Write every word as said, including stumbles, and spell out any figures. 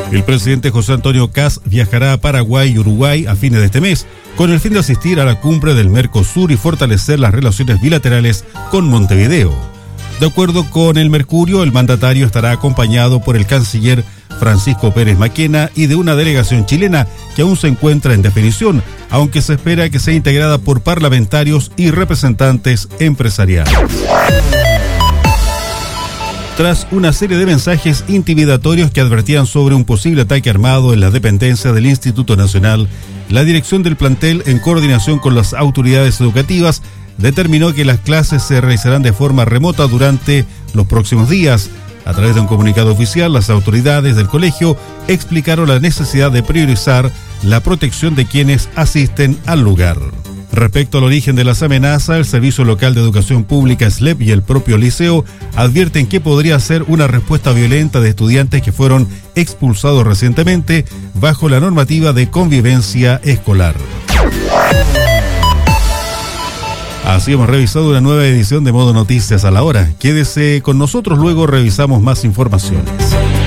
El presidente José Antonio Kast viajará a Paraguay y Uruguay a fines de este mes, con el fin de asistir a la cumbre del Mercosur y fortalecer las relaciones bilaterales con Montevideo. De acuerdo con el Mercurio, el mandatario estará acompañado por el canciller Francisco Pérez Maquena y de una delegación chilena que aún se encuentra en definición, aunque se espera que sea integrada por parlamentarios y representantes empresariales. Tras una serie de mensajes intimidatorios que advertían sobre un posible ataque armado en la dependencia del Instituto Nacional, la dirección del plantel, en coordinación con las autoridades educativas, determinó que las clases se realizarán de forma remota durante los próximos días. A través de un comunicado oficial, las autoridades del colegio explicaron la necesidad de priorizar la protección de quienes asisten al lugar. Respecto al origen de las amenazas, el Servicio Local de Educación Pública, S L E P, y el propio liceo advierten que podría ser una respuesta violenta de estudiantes que fueron expulsados recientemente bajo la normativa de convivencia escolar. Así hemos revisado una nueva edición de Modo Noticias a la hora. Quédese con nosotros, luego revisamos más informaciones.